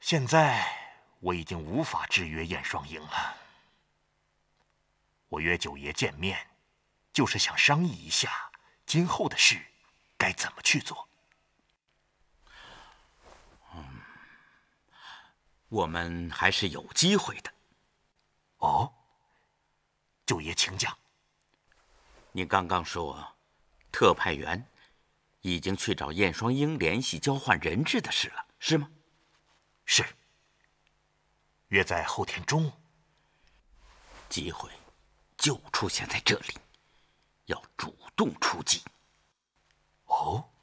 现在我已经无法制约燕双鹰了。我约九爷见面，就是想商议一下今后的事该怎么去做。 我们还是有机会的。 哦，九爷请讲。 你刚刚说，特派员已经去找燕双鹰联系交换人质的事了，是吗？ 是。约在后天中午。 机会就出现在这里，要主动出击。 哦。